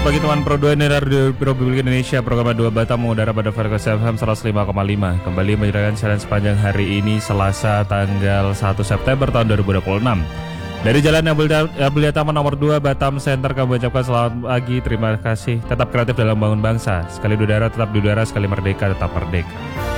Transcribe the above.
Bagi teman Pro 2 ini Radio Republik Indonesia, program 2 Batam mengudara pada frekuensi FM 105,5. Kembali menjalankan siaran sepanjang hari ini Selasa tanggal 1 September tahun 2026. Dari Jalan Abelia Taman nomor 2 Batam Center, kami ucapkan selamat pagi, terima kasih. Tetap kreatif dalam membangun bangsa. Sekali di udara tetap di udara, sekali merdeka tetap merdeka.